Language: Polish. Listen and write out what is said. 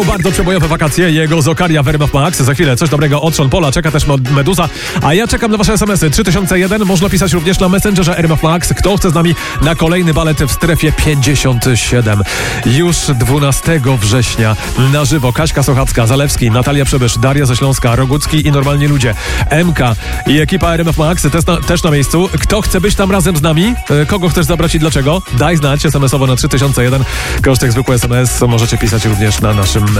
Bardzo przebojowe wakacje, jego Zokaria w RMF Max. Za chwilę coś dobrego od Sean Paula, czeka też Meduza. A ja czekam na wasze SMS-y. 3001, można pisać również na Messengerze RMF Max. Kto chce z nami na kolejny balet w strefie 57? Już 12 września na żywo Kaśka Sochacka, Zalewski, Natalia Przybysz, Daria ze Śląska, Rogucki i Normalni Ludzie. MK i ekipa RMF Max też na miejscu. Kto chce być tam razem z nami? Kogo chcesz zabrać i dlaczego? Daj znać SMS-owo na 3001. Koszt jak zwykły SMS. Możecie pisać również na naszym